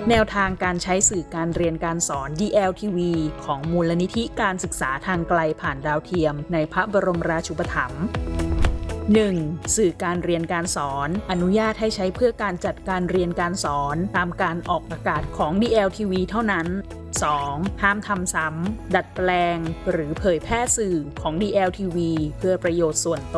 แนวทางการใช้สื่อการเรียนการสอน DLTV ของมูลนิธิการศึกษาทางไกลผ่านดาวเทียมในพระบรมราชูปถัมภ์ 1. สื่อการเรียนการสอนอนุญาตให้ใช้เพื่อการจัดการเรียนการสอนตามการออกอากาศของ DLTV เท่านั้น 2. ห้ามทำซ้ำดัดแปลงหรือเผยแพร่สื่อของ DLTV เพื่อประโยชน์ส่วนตน